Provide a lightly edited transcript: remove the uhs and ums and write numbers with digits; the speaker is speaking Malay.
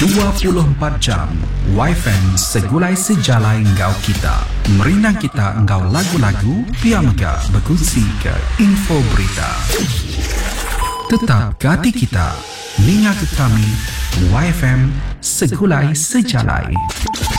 24 jam YFM segulai sejalai engkau kita. Merinang kita engkau lagu-lagu, piamga berkongsi ke info berita. Tetap ke hati kita, ninga ke kami, YFM segulai sejalai.